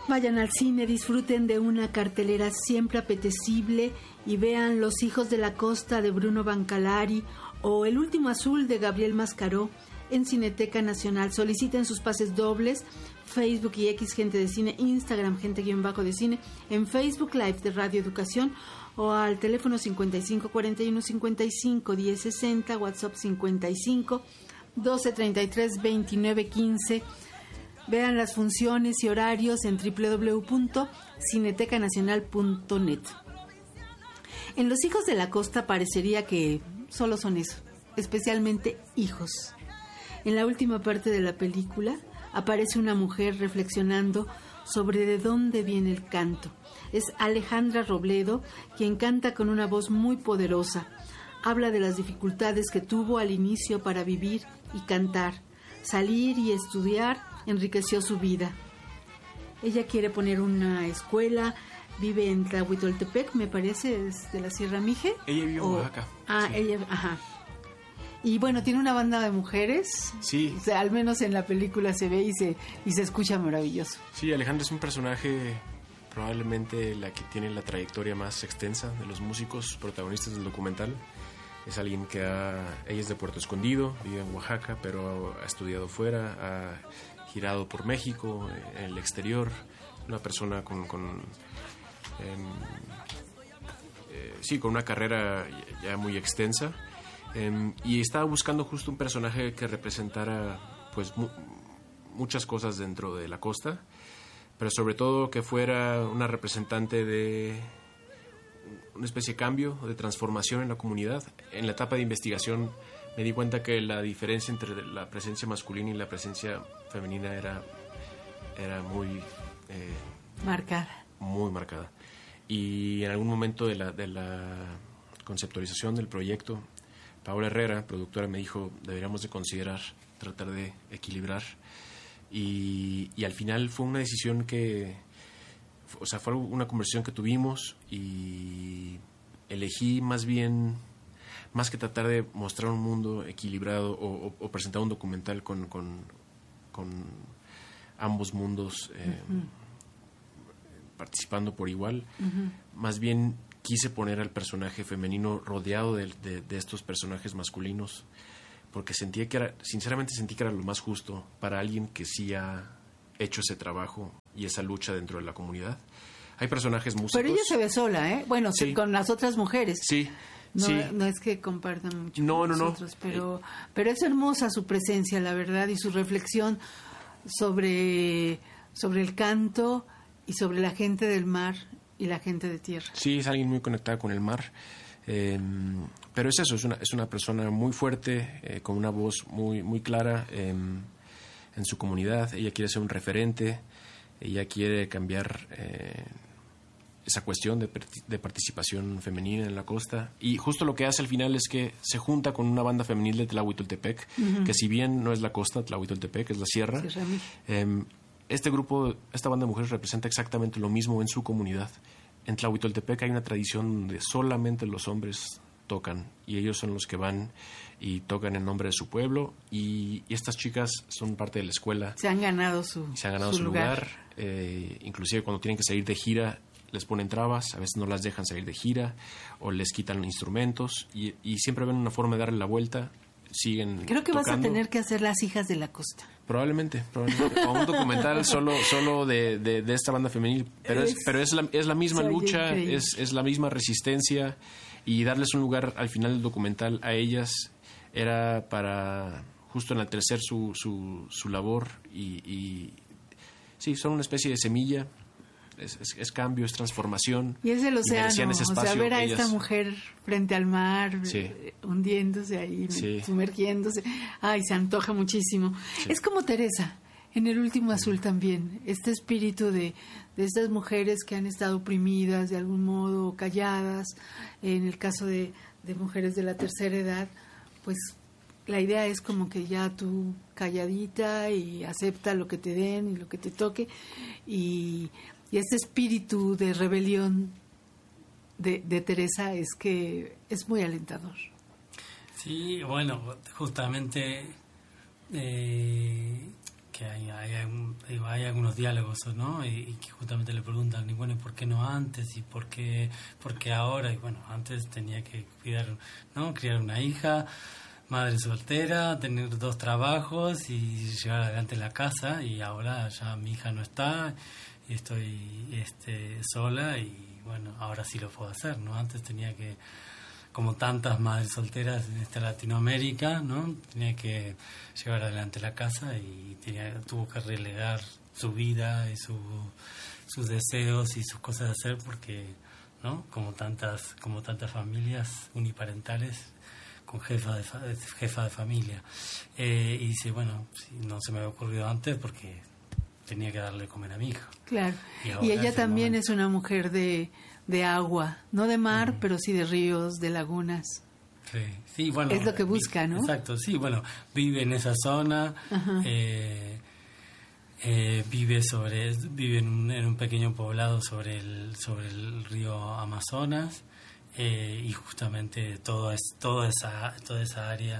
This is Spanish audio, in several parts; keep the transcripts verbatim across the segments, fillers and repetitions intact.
Vayan al cine, disfruten de una cartelera siempre apetecible y vean Los hijos de la costa de Bruno Bancalari o El último azul de Gabriel Mascaró en Cineteca Nacional. Soliciten sus pases dobles, Facebook y X Gente de Cine, Instagram Gente-de Cine, en Facebook Live de Radio Educación o al teléfono cincuenta y cinco cuarenta y uno cincuenta y cinco diez sesenta, WhatsApp cincuenta y cinco doce treinta y tres veintinueve quince. Vean las funciones y horarios en doble u doble u doble u punto cineteca nacional punto net. En Los hijos de la costa parecería que solo son eso, especialmente hijos. En la última parte de la película aparece una mujer reflexionando sobre de dónde viene el canto. Es Alejandra Robledo, quien canta con una voz muy poderosa. Habla de las dificultades que tuvo al inicio para vivir y cantar. Salir y estudiar enriqueció su vida. Ella quiere poner una escuela, vive en Tlahuitoltepec, me parece, es de la Sierra Mije. Ella vive en Oaxaca. Ah, sí. ella, ajá. Y bueno, tiene una banda de mujeres. Sí. O sea, al menos en la película se ve y se, y se escucha maravilloso. Sí, Alejandra es un personaje, probablemente la que tiene la trayectoria más extensa de los músicos protagonistas del documental. Es alguien que ha, ella es de Puerto Escondido, vive en Oaxaca, pero ha estudiado fuera, ha girado por México, en el exterior. Una persona con, con eh, eh, sí, con una carrera ya muy extensa. Eh, y estaba buscando justo un personaje que representara pues mu- muchas cosas dentro de la costa, pero sobre todo que fuera una representante de una especie de cambio, de transformación en la comunidad. En la etapa de investigación me di cuenta que la diferencia entre la presencia masculina y la presencia femenina era, era muy... Eh, marcada. Muy marcada. Y en algún momento de la, de la conceptualización del proyecto, Paola Herrera, productora, me dijo, deberíamos de considerar, tratar de equilibrar. Y, y al final fue una decisión que... O sea, fue una conversación que tuvimos y elegí más bien, más que tratar de mostrar un mundo equilibrado o, o, o presentar un documental con, con, con ambos mundos eh, uh-huh. participando por igual, uh-huh. más bien quise poner al personaje femenino rodeado de, de, de estos personajes masculinos, porque sentía que era, sinceramente sentí que era lo más justo para alguien que sí ha hecho ese trabajo y esa lucha dentro de la comunidad. Hay personajes músicos. Pero ella se ve sola, ¿eh? Bueno, sí. Con las otras mujeres. Sí, no, sí. No es que compartan mucho no, con no, nosotros, no. pero, pero es hermosa su presencia, la verdad, y su reflexión sobre, sobre el canto y sobre la gente del mar y la gente de tierra. Sí, es alguien muy conectada con el mar. Eh, pero es eso, es una, es una persona muy fuerte, eh, con una voz muy, muy clara eh, en su comunidad. Ella quiere ser un referente, ella quiere cambiar eh, esa cuestión de, de participación femenina en la costa. Y justo lo que hace al final es que se junta con una banda femenil de Tlahuitoltepec, uh-huh. que si bien no es la costa, Tlahuitoltepec es la sierra. Sí, eh, este grupo, esta banda de mujeres representa exactamente lo mismo en su comunidad. En Tlahuitoltepec hay una tradición donde solamente los hombres tocan y ellos son los que van y tocan en nombre de su pueblo, y, y estas chicas son parte de la escuela. Se han ganado su, se han ganado su, su lugar. lugar. Eh, inclusive cuando tienen que salir de gira les ponen trabas, a veces no las dejan salir de gira o les quitan instrumentos, y, y siempre ven una forma de darle la vuelta. Siguen Creo que tocando. Vas a tener que hacer Las hijas de la costa. Probablemente, probablemente. O un documental solo solo de, de, de esta banda femenil, pero es, pero es la, es la misma Soy lucha, increíble. es, es la misma resistencia, y darles un lugar al final del documental a ellas era para justo enaltecer su, su, su labor, y, y sí, son una especie de semilla. Es, es, es cambio, es transformación. Y es el océano, ese espacio, o sea, ver a ellas... esta mujer frente al mar, sí. eh, hundiéndose ahí, sí. sumergiéndose. Ay, se antoja muchísimo. Sí. Es como Teresa, en El último azul también. Este espíritu de, de estas mujeres que han estado oprimidas de algún modo, calladas. En el caso de, de mujeres de la tercera edad, pues la idea es como que ya tú calladita y acepta lo que te den y lo que te toque, y... Y este espíritu de rebelión de, de Teresa es que es muy alentador. Sí, bueno, justamente eh, que hay, hay, hay, hay algunos diálogos, ¿no? Y, y que justamente le preguntan, y bueno, ¿y por qué no antes? ¿Y por qué, por qué ahora? Y bueno, antes tenía que cuidar, ¿no? Criar una hija, madre soltera, tener dos trabajos y llevar adelante la casa, y ahora ya mi hija no está y estoy este, sola, y bueno, ahora sí lo puedo hacer, ¿no? Antes tenía que, como tantas madres solteras en esta Latinoamérica, ¿no? Tenía que llevar adelante la casa y tenía, tuvo que relegar su vida y su, sus deseos y sus cosas de hacer, porque, ¿no? Como tantas, como tantas familias uniparentales con jefa de, fa, jefa de familia. Eh, y dice, bueno, no se me había ocurrido antes porque tenía que darle de comer a mi hija. Claro. Y, y ella es también momento. Es una mujer de, de agua, no de mar, uh-huh. pero sí de ríos, de lagunas. Sí, sí, bueno. Es lo que busca, ¿no? Exacto, sí, bueno, vive en esa zona, uh-huh. eh, eh, vive sobre, vive en un, en un pequeño poblado sobre el, sobre el río Amazonas. Eh, y justamente todo es toda esa toda esa área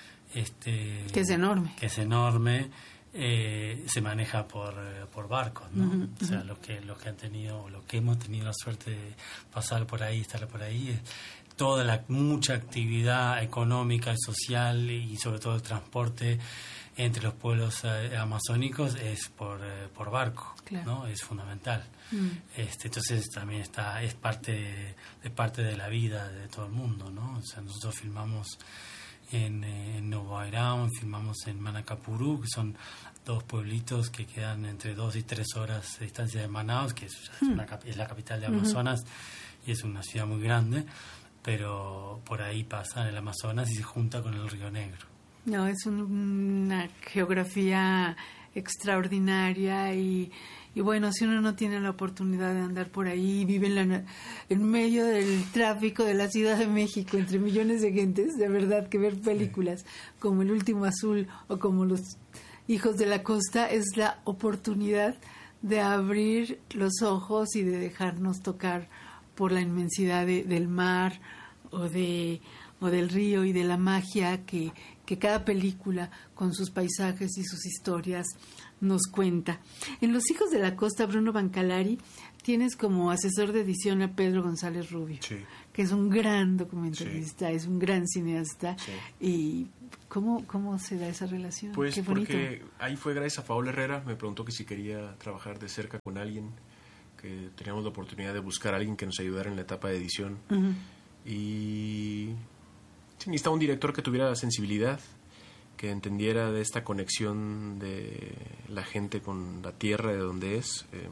este que es enorme que es enorme eh, se maneja por por barcos, ¿no? Uh-huh, o sea, uh-huh. los que los que han tenido lo que hemos tenido la suerte de pasar por ahí, estar por ahí, es toda la mucha actividad económica y social, y sobre todo el transporte entre los pueblos eh, amazónicos es por eh, por barco, claro. ¿no? Es fundamental. Mm. Este, entonces también está es parte de, de parte de la vida de todo el mundo, ¿no? O sea, nosotros filmamos en, eh, en Novo Airão, filmamos en Manacapurú, que son dos pueblitos que quedan entre dos y tres horas de distancia de Manaus, que es, mm. una, es la capital de Amazonas, uh-huh. y es una ciudad muy grande, pero por ahí pasa el Amazonas y se junta con el Río Negro. No, es un, una geografía extraordinaria y, y bueno, si uno no tiene la oportunidad de andar por ahí, vive en, la, en medio del tráfico de la Ciudad de México entre millones de gentes, de verdad que ver películas sí. como El Último Azul o como Los Hijos de la Costa es la oportunidad de abrir los ojos y de dejarnos tocar por la inmensidad de, del mar o de o del río y de la magia que, que cada película con sus paisajes y sus historias nos cuenta. En Los Hijos de la Costa, Bruno Bancalari, tienes como asesor de edición a Pedro González Rubio, sí. que es un gran documentalista, sí. es un gran cineasta. Sí. Y ¿cómo, ¿cómo se da esa relación? Pues Qué porque ahí fue gracias a Paola Herrera, me preguntó que si quería trabajar de cerca con alguien, que teníamos la oportunidad de buscar a alguien que nos ayudara en la etapa de edición. Uh-huh. Y sí, necesitaba un director que tuviera sensibilidad, que entendiera de esta conexión de la gente con la tierra de donde es. Eh,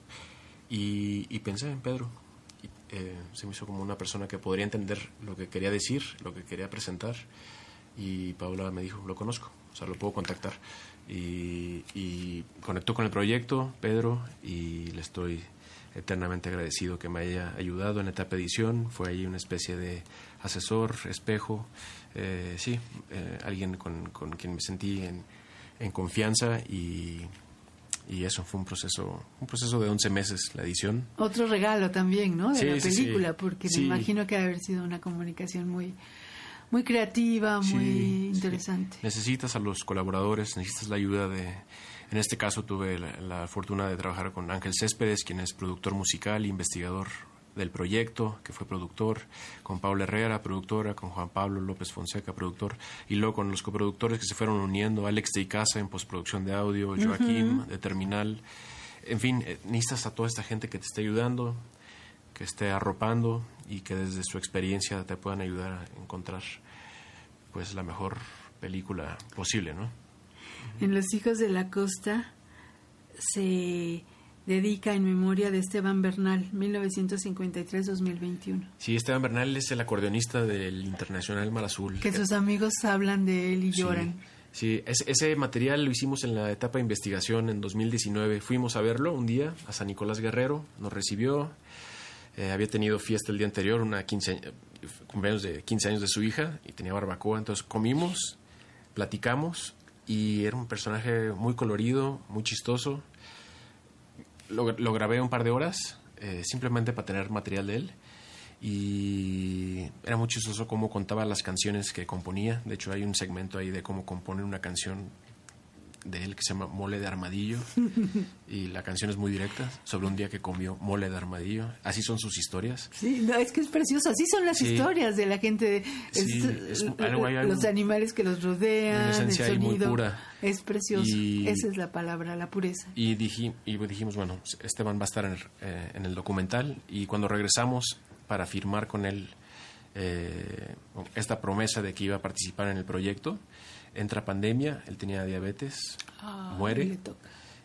y, y pensé en Pedro. Y, eh, se me hizo como una persona que podría entender lo que quería decir, lo que quería presentar. Y Paula me dijo, lo conozco, o sea, lo puedo contactar. Y, y conectó con el proyecto, Pedro, y le estoy eternamente agradecido que me haya ayudado en la etapa de edición. Fue ahí una especie de asesor, espejo, eh, sí, eh, alguien con, con quien me sentí en, en confianza, y, y eso fue un proceso un proceso de once meses, la edición. Otro regalo también, ¿no? De sí, la película, sí, sí. porque sí. me imagino que ha haber sido una comunicación muy muy creativa, muy sí, interesante. Sí. Necesitas a los colaboradores, necesitas la ayuda de... En este caso tuve la, la fortuna de trabajar con Ángel Céspedes, quien es productor musical, investigador del proyecto, que fue productor, con Paula Herrera, productora, con Juan Pablo López Fonseca, productor, y luego con los coproductores que se fueron uniendo, Alex de Icaza en postproducción de audio, Joaquín uh-huh. de Terminal. En fin, necesitas a toda esta gente que te esté ayudando, que esté arropando y que desde su experiencia te puedan ayudar a encontrar pues la mejor película posible, ¿no? En Los Hijos de la Costa se dedica en memoria de Esteban Bernal, mil novecientos cincuenta y tres a dos mil veintiuno. Sí, Esteban Bernal es el acordeonista del Internacional Mar Azul. Que sus amigos hablan de él y sí, lloran. Sí, ese, ese material lo hicimos en la etapa de investigación en dos mil diecinueve. Fuimos a verlo un día a San Nicolás Guerrero, nos recibió. Eh, había tenido fiesta el día anterior, una quince, cumpleaños de quince años de su hija, y tenía barbacoa. Entonces comimos, platicamos, y era un personaje muy colorido, muy chistoso. Lo, lo grabé un par de horas, eh, simplemente para tener material de él, y era muy chistoso cómo contaba las canciones que componía. De hecho, hay un segmento ahí de cómo compone una canción de él que se llama Mole de Armadillo y la canción es muy directa, sobre un día que comió mole de armadillo. Así son sus historias. Sí, no, es que es precioso. Así son las sí. historias de la gente. Sí, es, es, algo, hay algo, los animales que los rodean, una esencia el sonido. Muy pura. Es precioso. Y, esa es la palabra, la pureza. Y, dij, y dijimos, bueno, Esteban va a estar en, eh, en el documental y cuando regresamos para firmar con él eh, esta promesa de que iba a participar en el proyecto, entra pandemia, él tenía diabetes, ah, muere le toca.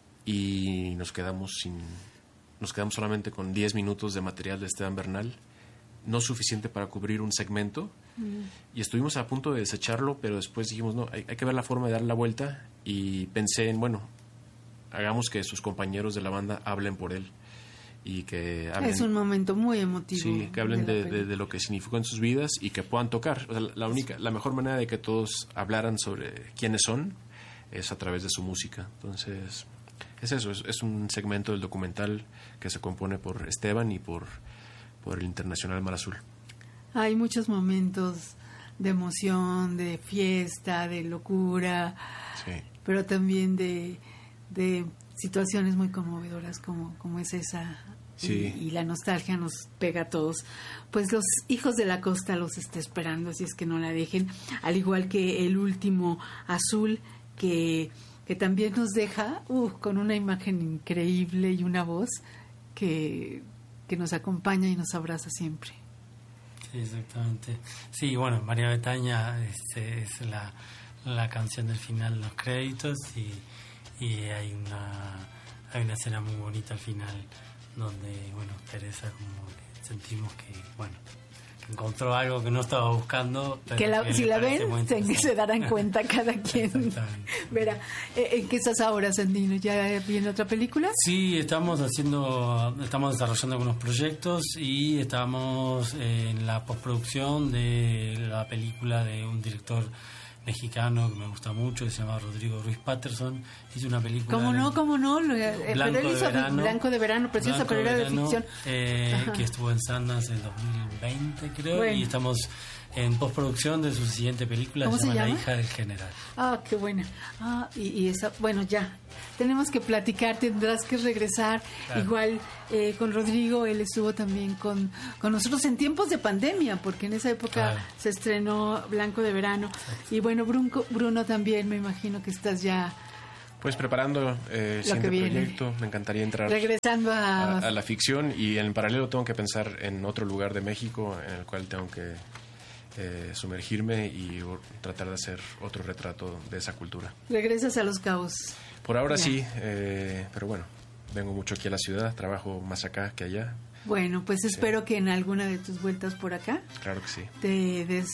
Y nos quedamos sin nos quedamos solamente con diez minutos de material de Esteban Bernal, no suficiente para cubrir un segmento, mm. y estuvimos a punto de desecharlo, pero después dijimos, no, hay, hay que ver la forma de dar la vuelta, y pensé en, bueno, hagamos que sus compañeros de la banda hablen por él, y que hablen, es un momento muy emotivo. Sí, que hablen de, de, de, de lo que significó en sus vidas y que puedan tocar. O sea, la única, la mejor manera de que todos hablaran sobre quiénes son es a través de su música. Entonces, es eso, es, es un segmento del documental que se compone por Esteban y por, por el Internacional Mar Azul. Hay muchos momentos de emoción, de fiesta, de locura, sí. pero también de, de situaciones muy conmovedoras como, como es esa. Sí. Y, y la nostalgia nos pega a todos. Pues Los Hijos de la Costa los está esperando, así es que no la dejen, al igual que el último Azul, que, que también nos deja uh, con una imagen increíble y una voz que, que nos acompaña y nos abraza siempre. Sí, exactamente. Sí, bueno, María Betaña este, es la, la canción del final, los créditos, y, y hay una hay una escena muy bonita al final donde, bueno, Teresa como que sentimos que, bueno, que encontró algo que no estaba buscando. Pero que la, que si la ven, se, se darán cuenta cada quien. Verá, ¿en qué estás ahora, Sandino? ¿Ya viene otra película? Sí, estamos haciendo, estamos desarrollando algunos proyectos y estamos en la postproducción de la película de un director mexicano que me gusta mucho, que se llama Rodrigo Ruiz Patterson. Hizo una película... ¿Cómo no? ¿Cómo no? Lo, eh, Blanco, pero él hizo de verano, Blanco de Verano, preciosa, Blanco pero era de, verano, ficción. Eh, que estuvo en Sundance en dos mil veinte, creo, bueno. Y estamos en postproducción de su siguiente película, ¿Cómo se llama, se llama? La hija del general. Ah, qué buena. Ah, y, y esa, bueno, ya. Tenemos que platicar, tendrás que regresar. Claro. Igual eh, con Rodrigo, él estuvo también con, con nosotros en tiempos de pandemia, porque en esa época claro. se estrenó Blanco de Verano. Exacto. Y bueno, Bruno, Bruno también, me imagino que estás ya... Pues preparando eh, el siguiente proyecto, me encantaría entrar regresando a... A, a la ficción, y en paralelo tengo que pensar en otro lugar de México en el cual tengo que eh, sumergirme y tratar de hacer otro retrato de esa cultura. ¿Regresas a Los Cabos? Por ahora ya. sí, eh, pero bueno, vengo mucho aquí a la ciudad, trabajo más acá que allá. Bueno, pues sí. espero que en alguna de tus vueltas por acá claro que sí. te des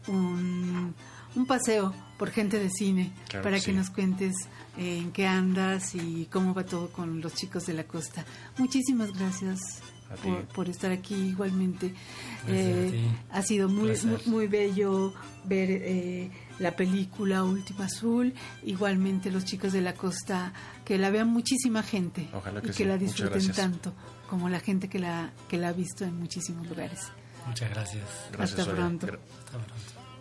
un, un paseo por gente de cine, claro para que, que sí. nos cuentes eh, en qué andas y cómo va todo con los chicos de la costa. Muchísimas gracias por, por estar aquí igualmente. Eh, ha sido muy, muy, muy bello ver eh, la película Último Azul, igualmente los chicos de la costa, que la vean muchísima gente. Ojalá que y sí. que la disfruten tanto como la gente que la, que la ha visto en muchísimos lugares. Muchas gracias. gracias Hasta pronto. Hasta pronto.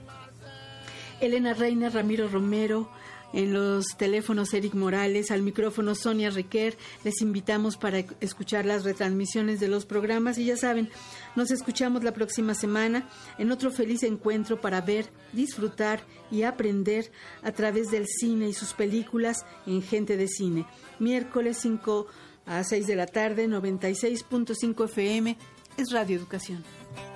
Elena Reina, Ramiro Romero, en los teléfonos Eric Morales, al micrófono Sonia Riquer. Les invitamos para escuchar las retransmisiones de los programas y ya saben, nos escuchamos la próxima semana en otro feliz encuentro para ver, disfrutar y aprender a través del cine y sus películas en Gente de Cine. Miércoles cinco a seis de la tarde, noventa y seis punto cinco F M, es Radio Educación.